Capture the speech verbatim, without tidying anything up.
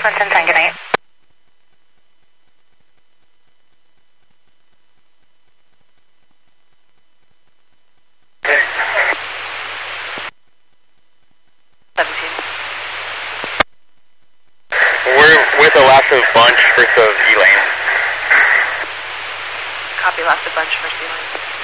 Clinton ten, good night. seventeen. We're with Alaska Bunch, first of E-Lane. Copy, Alaska Bunch, first E-Lane.